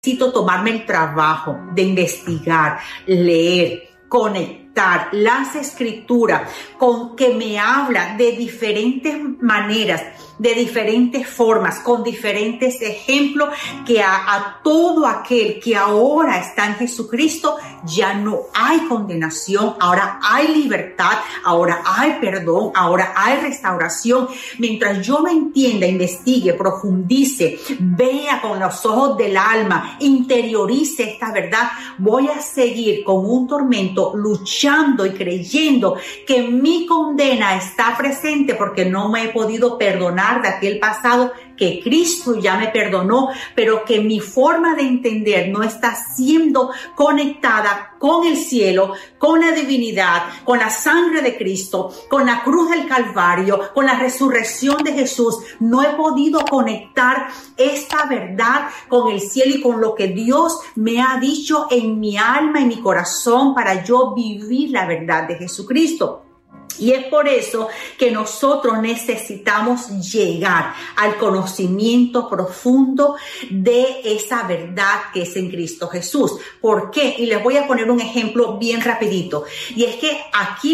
Necesito tomarme el trabajo de investigar, leer, conectar las escrituras con que me habla de diferentes maneras, de diferentes formas, con diferentes ejemplos, que a todo aquel que ahora está en Jesucristo ya no hay condenación, ahora hay libertad, ahora hay perdón, ahora hay restauración. Mientras yo me entienda, investigue, profundice, vea con los ojos del alma, interiorice esta verdad, voy a seguir con un tormento luchando y creyendo que mi condena está presente porque no me he podido perdonar de aquel pasado, que Cristo ya me perdonó, pero que mi forma de entender no está siendo conectada con el cielo, con la divinidad, con la sangre de Cristo, con la cruz del Calvario, con la resurrección de Jesús. No he podido conectar esta verdad con el cielo y con lo que Dios me ha dicho en mi alma y mi corazón para yo vivir la verdad de Jesucristo. Y es por eso que nosotros necesitamos llegar al conocimiento profundo de esa verdad que es en Cristo Jesús. ¿Por qué? Y les voy a poner un ejemplo bien rapidito. Y es que aquí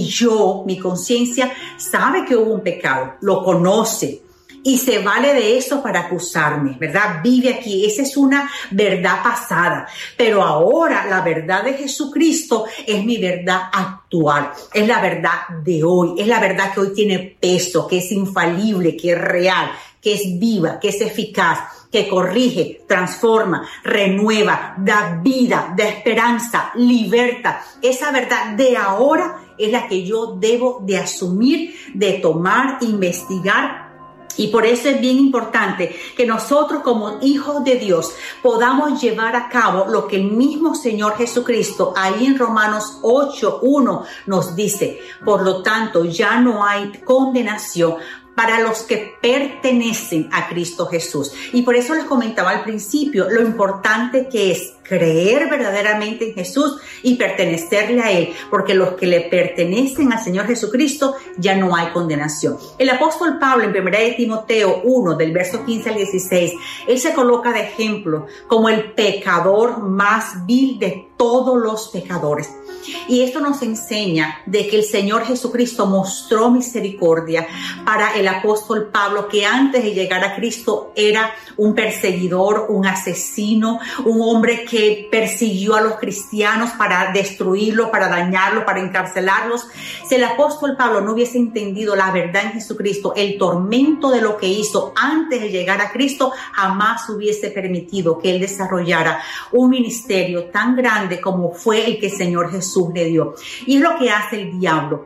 mi conciencia sabe que hubo un pecado, lo conoce. Y se vale de eso para acusarme, ¿verdad? Vive aquí. Esa es una verdad pasada. Pero ahora la verdad de Jesucristo es mi verdad actual. Es la verdad de hoy. Es la verdad que hoy tiene peso, que es infalible, que es real, que es viva, que es eficaz, que corrige, transforma, renueva, da vida, da esperanza, liberta. Esa verdad de ahora es la que yo debo de asumir, de tomar, investigar. Y por eso es bien importante que nosotros como hijos de Dios podamos llevar a cabo lo que el mismo Señor Jesucristo ahí en Romanos 8:1 nos dice. Por lo tanto, ya no hay condenación para los que pertenecen a Cristo Jesús. Y por eso les comentaba al principio lo importante que es creer verdaderamente en Jesús y pertenecerle a Él, porque los que le pertenecen al Señor Jesucristo ya no hay condenación. El apóstol Pablo en 1 de Timoteo 1, del verso 15 al 16, él se coloca de ejemplo como el pecador más vil de todos los pecadores. Y esto nos enseña de que el Señor Jesucristo mostró misericordia para el apóstol Pablo, que antes de llegar a Cristo era un perseguidor, un asesino, un hombre que persiguió a los cristianos para destruirlos, para dañarlos, para encarcelarlos. Si el apóstol Pablo no hubiese entendido la verdad en Jesucristo, el tormento de lo que hizo antes de llegar a Cristo, jamás hubiese permitido que él desarrollara un ministerio tan grande como fue el que el Señor Jesús le dio. Y es lo que hace el diablo: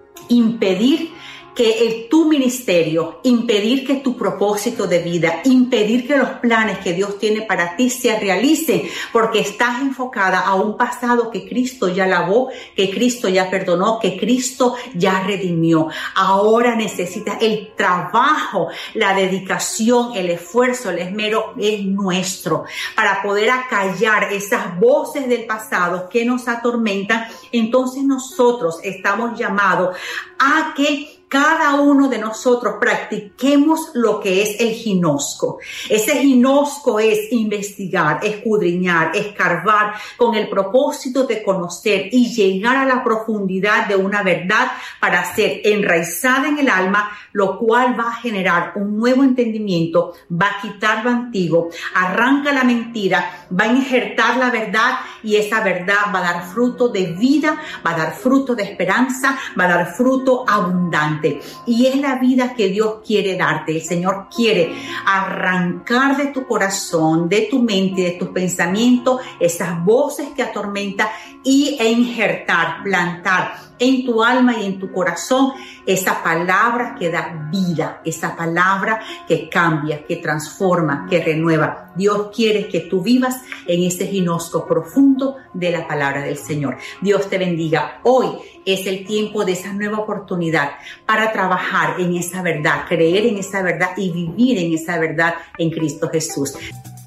impedir que tu ministerio, impedir que tu propósito de vida, impedir que los planes que Dios tiene para ti se realicen, porque estás enfocada a un pasado que Cristo ya lavó, que Cristo ya perdonó, que Cristo ya redimió. Ahora necesitas el trabajo, la dedicación, el esfuerzo, el esmero es nuestro para poder acallar esas voces del pasado que nos atormentan. Entonces nosotros estamos llamados a que cada uno de nosotros practiquemos lo que es el ginosco. Ese ginosco es investigar, escudriñar, escarbar con el propósito de conocer y llegar a la profundidad de una verdad para ser enraizada en el alma, lo cual va a generar un nuevo entendimiento, va a quitar lo antiguo, arranca la mentira, va a injertar la verdad y esa verdad va a dar fruto de vida, va a dar fruto de esperanza, va a dar fruto abundante. Y es la vida que Dios quiere darte. El Señor quiere arrancar de tu corazón, de tu mente, de tus pensamientos, esas voces que atormentan e injertar, plantar en tu alma y en tu corazón esa palabra que da vida, esa palabra que cambia, que transforma, que renueva. Dios quiere que tú vivas en ese ginosco profundo de la palabra del Señor. Dios te bendiga. Hoy es el tiempo de esa nueva oportunidad para trabajar en esa verdad, creer en esa verdad y vivir en esa verdad en Cristo Jesús.